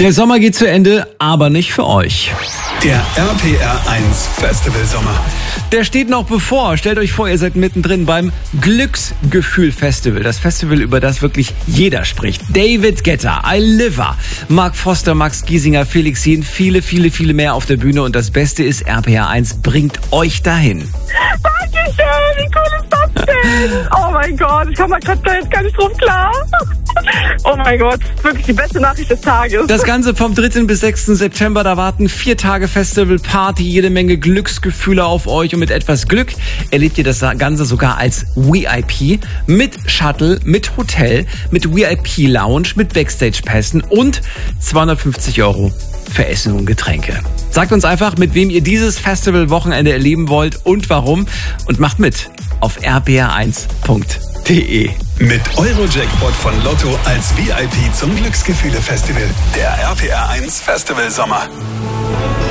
Der Sommer geht zu Ende, aber nicht für euch. Der RPR1 Festival Sommer. Der steht noch bevor. Stellt euch vor, ihr seid mittendrin beim Glücksgefühl Festival. Das Festival, über das wirklich jeder spricht. David Guetta, Aliva, Mark Foster, Max Giesinger, Felix Jähn, viele mehr auf der Bühne. Und das Beste ist, RPR1 bringt euch dahin. Dankeschön, wie cool ist das denn? Oh mein Gott, ich komme gerade da jetzt gar nicht drauf klar. Oh mein Gott, wirklich die beste Nachricht des Tages. Das Ganze vom 3. bis 6. September, da warten 4 Tage Festival, Party, jede Menge Glücksgefühle auf euch. Und mit etwas Glück erlebt ihr das Ganze sogar als VIP, mit Shuttle, mit Hotel, mit VIP-Lounge, mit Backstage-Pässen und 250 € für Essen und Getränke. Sagt uns einfach, mit wem ihr dieses Festival-Wochenende erleben wollt und warum. Und macht mit auf rpr1.de. Mit Eurojackpot von Lotto als VIP zum Glücksgefühle Festival. Der RPR1 Festival Sommer.